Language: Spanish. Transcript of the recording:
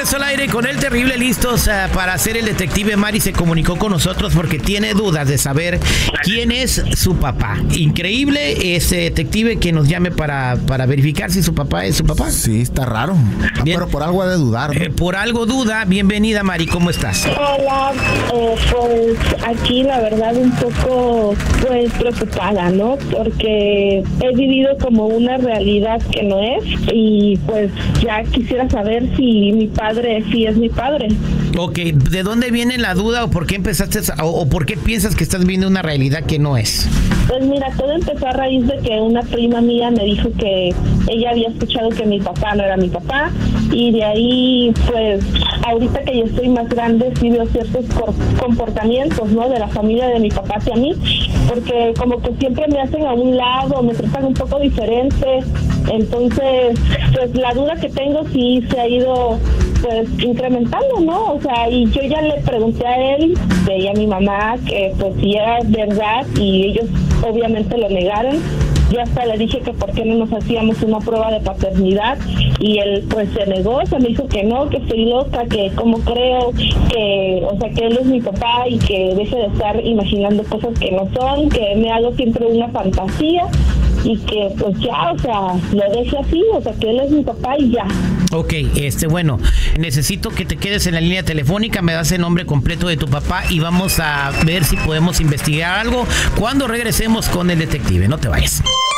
Estamos al aire con El Terrible, listos para hacer el detective. Mari se comunicó con nosotros porque tiene dudas de saber quién es su papá. Increíble ese detective que nos llame para verificar si su papá es su papá. Sí, está raro. Bien. Pero por algo ha de dudar, ¿no? Por algo duda. Bienvenida, Mari, ¿cómo estás? Hola, pues aquí la verdad un poco pues preocupada, ¿no? Porque he vivido como una realidad que no es y pues ya quisiera saber si mi padre sí es mi padre. Ok, ¿de dónde viene la duda o por qué empezaste o por qué piensas que estás viendo una realidad que no es? Pues mira, todo empezó a raíz de que una prima mía me dijo que ella había escuchado que mi papá no era mi papá y de ahí pues ahorita que yo estoy más grande sí veo ciertos comportamientos, ¿no? De la familia de mi papá hacia mí, porque como que siempre me hacen a un lado, me tratan un poco diferente, entonces pues la duda que tengo sí se ha ido pues incrementando, ¿no? O sea, y yo ya le pregunté a él, y a mi mamá, que pues si era verdad y ellos obviamente lo negaron. Yo hasta le dije que por qué no nos hacíamos una prueba de paternidad y él pues se negó, o sea, me dijo que no, que estoy loca, que cómo creo, que, o sea, que él es mi papá y que deje de estar imaginando cosas que no son, que me hago siempre una fantasía y que pues ya, o sea, lo deje así, o sea, que él es mi papá y ya. Ok, bueno, necesito que te quedes en la línea telefónica, me das el nombre completo de tu papá y vamos a ver si podemos investigar algo cuando regresemos con el detective. No te vayas.